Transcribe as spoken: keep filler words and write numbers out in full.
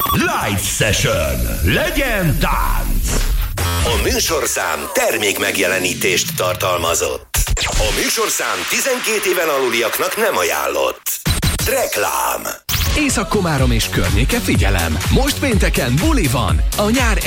Live Session. Legyen tánc! A műsorszám termék megjelenítést tartalmazott. A műsorszám tizenkét éven aluliaknak nem ajánlott. Reklám. Észak-Komárom és környéke, figyelem! Most pénteken buli van! A nyár